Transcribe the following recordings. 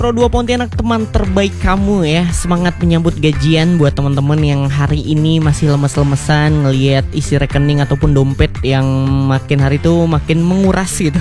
Pro 2 Pontianak, teman terbaik kamu ya. Semangat menyambut gajian buat teman-teman yang hari ini masih lemes-lemesan ngelihat isi rekening ataupun dompet yang makin hari tuh makin menguras gitu.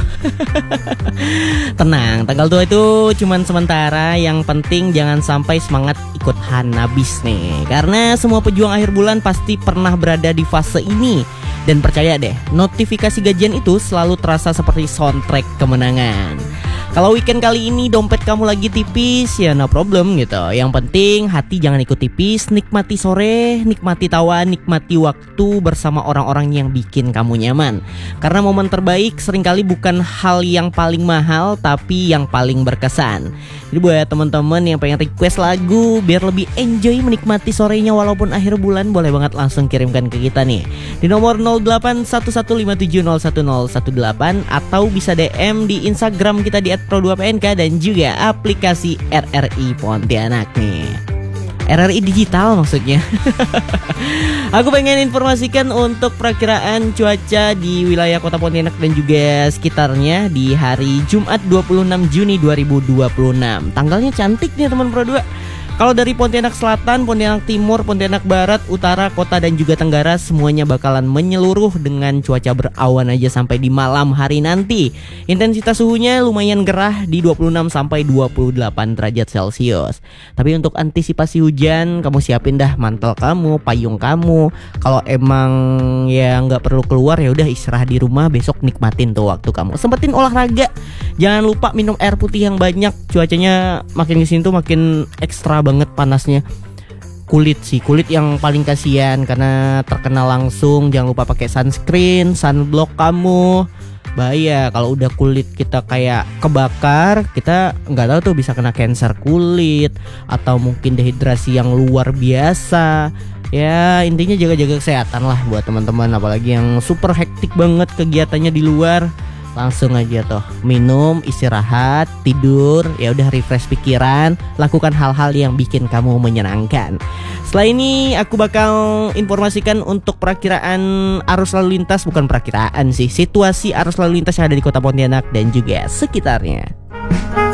Tenang, tanggal tua itu cuman sementara. Yang penting jangan sampai semangat ikut habis nih. Karena semua pejuang akhir bulan pasti pernah berada di fase ini. Dan percaya deh, notifikasi gajian itu selalu terasa seperti soundtrack kemenangan. Kalau weekend kali ini dompet kamu lagi tipis, ya no problem gitu. Yang penting hati jangan ikut tipis. Nikmati sore, nikmati tawa, nikmati waktu bersama orang-orang yang bikin kamu nyaman. Karena momen terbaik seringkali bukan hal yang paling mahal, tapi yang paling berkesan. Jadi buat teman-teman yang pengen request lagu biar lebih enjoy menikmati sorenya walaupun akhir bulan, boleh banget langsung kirimkan ke kita nih di nomor 081157011018 atau bisa DM di Instagram kita di @pro2pnk dan juga aplikasi RRI Pontianak nih. RRI digital maksudnya. Aku pengen informasikan untuk perakiraan cuaca di wilayah Kota Pontianak dan juga sekitarnya di hari Jumat 26 Juni 2026. Tanggalnya cantik nih teman Pro 2. Kalau dari Pontianak Selatan, Pontianak Timur, Pontianak Barat, Utara, Kota dan juga Tenggara, semuanya bakalan menyeluruh dengan cuaca berawan aja sampai di malam hari nanti. Intensitas suhunya lumayan gerah di 26 sampai 28 derajat Celcius. Tapi untuk antisipasi hujan, kamu siapin dah mantel kamu, payung kamu. Kalau emang ya nggak perlu keluar, ya udah istirahat di rumah, besok nikmatin tuh waktu kamu. Sempetin olahraga. Jangan lupa minum air putih yang banyak. Cuacanya makin kesini tuh makin ekstra banget panasnya. Kulit yang paling kasihan karena terkena langsung. Jangan lupa pakai sunscreen, sunblock kamu. Bahaya kalau udah kulit kita kayak kebakar, kita nggak tahu tuh bisa kena kanker kulit atau mungkin dehidrasi yang luar biasa. Ya intinya jaga-jaga kesehatan lah buat teman-teman, apalagi yang super hektik banget kegiatannya di luar. Langsung aja tuh minum, istirahat, tidur, ya udah refresh pikiran, lakukan hal-hal yang bikin kamu menyenangkan. Setelah ini aku bakal informasikan untuk perakiraan arus lalu lintas, bukan perakiraan sih, situasi arus lalu lintas yang ada di Kota Pontianak dan juga sekitarnya.